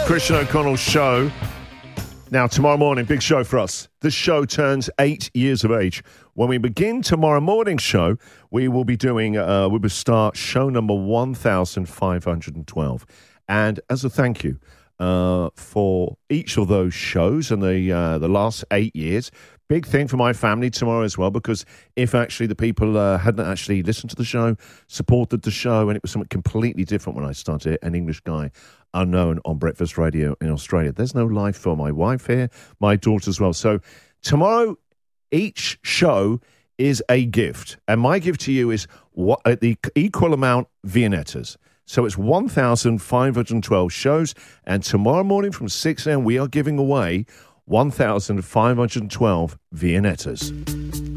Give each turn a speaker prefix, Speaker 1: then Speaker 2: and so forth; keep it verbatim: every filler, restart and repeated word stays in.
Speaker 1: Christian O'Connell Show. Now, tomorrow morning, big show for us. This show turns eight years of age. When we begin tomorrow morning's show, we will be doing, uh, we will start show number one thousand five hundred twelve. And as a thank you uh, for each of those shows and the uh, the last eight years, big thing for my family tomorrow as well, because if actually the people uh, hadn't actually listened to the show, supported the show, and it was something completely different when I started, an English guy, unknown on breakfast radio in Australia. There's no life for my wife here, my daughter as well. So tomorrow, each show is a gift. And my gift to you is what, uh, the equal amount Viennettas. So it's one thousand five hundred twelve shows. And tomorrow morning from six a.m., we are giving away one thousand five hundred twelve Viennettas.